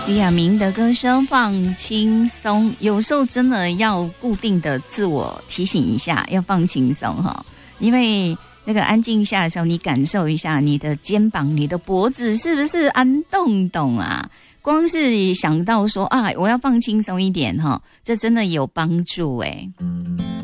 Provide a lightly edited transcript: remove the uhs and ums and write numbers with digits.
李亚明的歌声放轻松，有时候真的要固定的自我提醒一下，要放轻松哈，因为那个安静下的时候，你感受一下你的肩膀、你的脖子是不是安动动啊？光是想到说啊，我要放轻松一点哈，这真的有帮助哎。